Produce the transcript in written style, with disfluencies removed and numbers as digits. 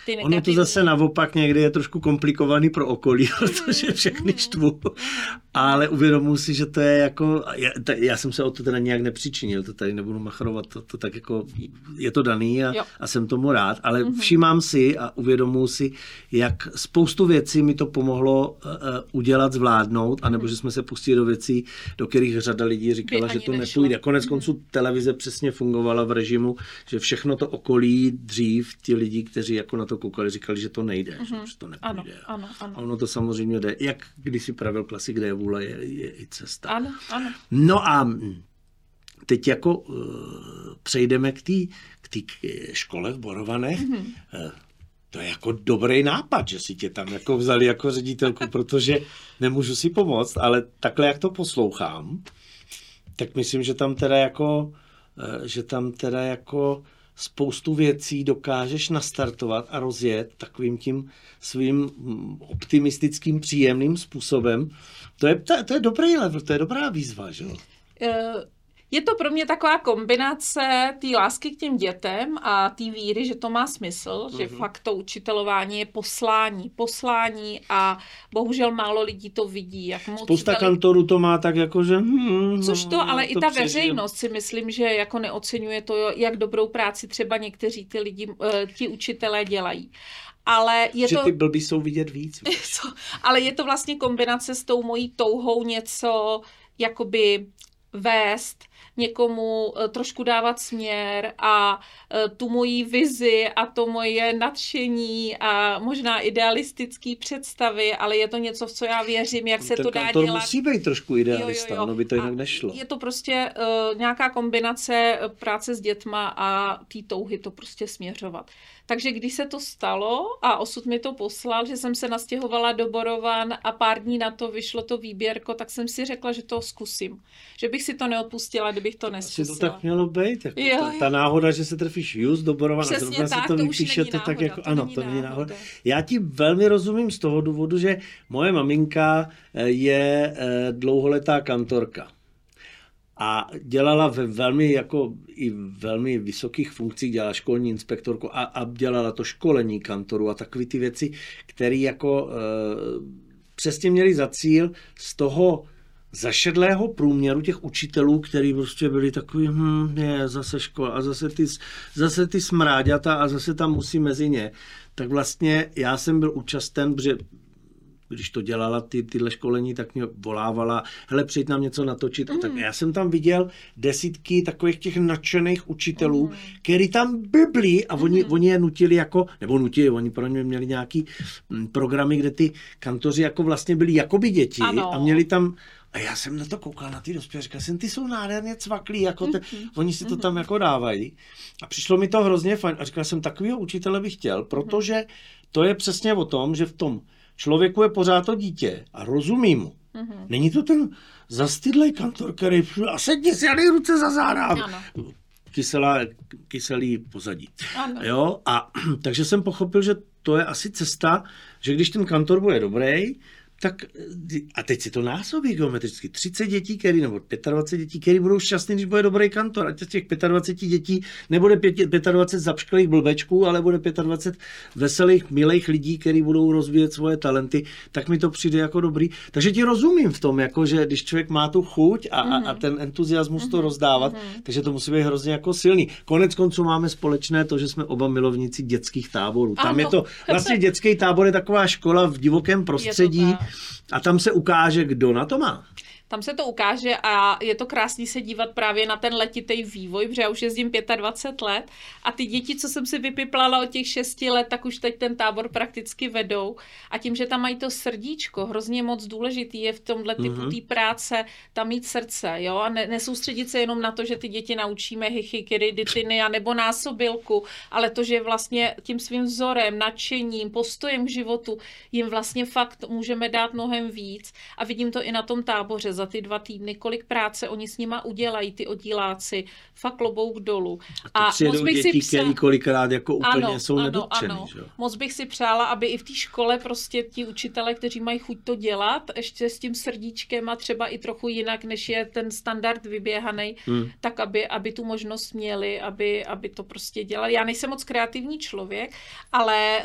Ono to zase naopak někdy je trošku komplikovaný pro okolí, protože všechny štvu, ale uvědomuji si, že to je jako, já jsem se o to teda nějak nepřičinil, to tady nebudu machrovat, to tak jako, je to daný a jsem tomu rád, ale všímám si a uvědomuji si, jak spoustu věcí mi to pomohlo udělat, zvládnout, anebo že jsme se pustili do věcí, do kterých řada lidí říkala, že to nepůjde. Konec konců televize přesně fungovala v režimu, že všechno to okolí dřív, ti lidi, kteří jako na to koukali, říkali, že to nejde, že to nepůjde. Ano. A ono to samozřejmě jde. Jak když si pravil klasik, kde je vůle, je i cesta. Ano. No a teď jako přejdeme k té škole v Borovanech. To je jako dobrý nápad, že si tě tam jako vzali jako ředitelku, protože nemůžu si pomoct, ale takhle, jak to poslouchám, tak myslím, že tam teda jako spoustu věcí dokážeš nastartovat a rozjet takovým tím svým optimistickým, příjemným způsobem. To je dobrý level, to je dobrá výzva, že jo? Je to pro mě taková kombinace té lásky k těm dětem a té víry, že to má smysl, že fakt to učitelování je poslání a bohužel málo lidí to vidí. Jak moc spousta kantorů to má tak jako, že... Což to, ale i ta veřejnost si myslím, že jako neoceňuje to, jak dobrou práci třeba někteří ty lidi, ti učitelé dělají. Ale je že to, ty blbý jsou vidět víc. Ale je to vlastně kombinace s tou mojí touhou něco jakoby vést, někomu trošku dávat směr a tu moji vizi a to moje nadšení a možná idealistické představy, ale je to něco, v co já věřím, jak se to dá dělat. Musí být trošku idealista, ono by to jinak nešlo. Je to prostě nějaká kombinace práce s dětma a té touhy to prostě směřovat. Takže když se to stalo a osud mi to poslal, že jsem se nastěhovala do Borovan a pár dní na to vyšlo to výběrko, tak jsem si řekla, že to zkusím. Že bych si to neodpustila, kdybych to neskusila. Asi to tak mělo být. Jako ta náhoda, že se trefíš just do Borovan a zrovna se to vypíše, to tak jako, ano, to není náhoda. Já ti velmi rozumím z toho důvodu, že moje maminka je dlouholetá kantorka. A dělala ve velmi vysokých funkcích, dělala školní inspektorku a dělala to školení kantorů a takové ty věci, které jako přesně měly za cíl z toho zašedlého průměru těch učitelů, kteří prostě byli takový, zase škola a zase ty smráďata a zase tam musí mezi ně. Tak vlastně já jsem byl účasten, protože když to dělala tyhle školení, tak mě volávala, hele, přijď nám něco natočit. Tak já jsem tam viděl desítky takových těch nadšených učitelů, který tam byli a oni je nutili oni pro ně měli nějaký programy, kde ty kantoři jako vlastně byli jakoby děti a měli tam. A já jsem na to koukal, na ty dospělé, říkal jsem, ty jsou nádherně cvaklí, jako oni si to tam jako dávají. A přišlo mi to hrozně fajn a říkal jsem, takovýho učitele bych chtěl, protože to je přesně o tom, že v tom člověku je pořád to dítě a rozumí mu. Není to ten zastydlej kantor, který a sedni si a dej ruce za záda. Kyselý pozadí. Jo? A takže jsem pochopil, že to je asi cesta, že když ten kantor bude dobrý, tak a teď si to násobí geometricky. 30 dětí, nebo 25 dětí, který budou šťastní, když bude dobrý kantor. Ať z těch 25 dětí nebude 25 zapšklých blbečků, ale bude 25 veselých, milých lidí, kteří budou rozvíjet svoje talenty, tak mi to přijde jako dobrý. Takže ti rozumím v tom, jako, že když člověk má tu chuť a ten entuziasmus to rozdávat, takže to musí být hrozně jako silný. Konec konců máme společné to, že jsme oba milovníci dětských táborů. Tam je to, vlastně dětský tábor je taková škola v divokém prostředí, a tam se ukáže, kdo na to má. Tam se to ukáže a je to krásný se dívat právě na ten letitý vývoj, protože já už jezdím 25 let a ty děti, co jsem si vypiplala od těch 6 let, tak už teď ten tábor prakticky vedou a tím, že tam mají to srdíčko, hrozně moc důležitý je v tomhle typu té práce tam mít srdce, jo, a nesoustředit se jenom na to, že ty děti naučíme hichykyry, ditiny a nebo násobilku, ale to, že vlastně tím svým vzorem, nadšením, postojem k životu jim vlastně fakt můžeme dát mnohem víc a vidím to i na tom táboře za ty 2 týdny, kolik práce oni s nima udělají, ty oddíláci, fakt klobouk dolů. A moc bych děti, který kolikrát jako úplně jsou nedotčený. Že? Moc bych si přála, aby i v té škole prostě ti učitelé, kteří mají chuť to dělat, ještě s tím srdíčkem a třeba i trochu jinak, než je ten standard vyběhaný, tak aby tu možnost měli, aby to prostě dělali. Já nejsem moc kreativní člověk, ale